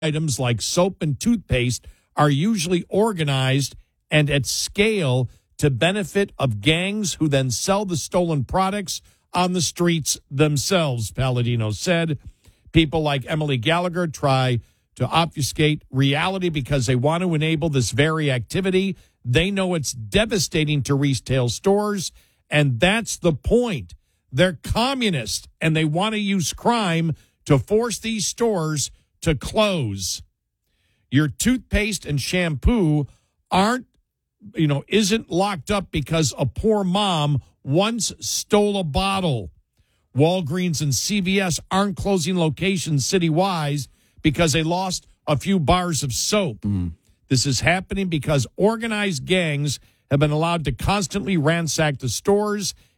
items like soap and toothpaste are usually organized and at scale to benefit of gangs who then sell the stolen products on the streets themselves, Palladino said. People like Emily Gallagher try to obfuscate reality because they want to enable this very activity. They know it's devastating to retail stores, and that's the point. They're communist, and they want to use crime to force these stores to close. Your toothpaste and shampoo isn't locked up because a poor mom once stole a bottle. Walgreens and CVS aren't closing locations citywide because they lost a few bars of soap. This is happening because organized gangs have been allowed to constantly ransack the stores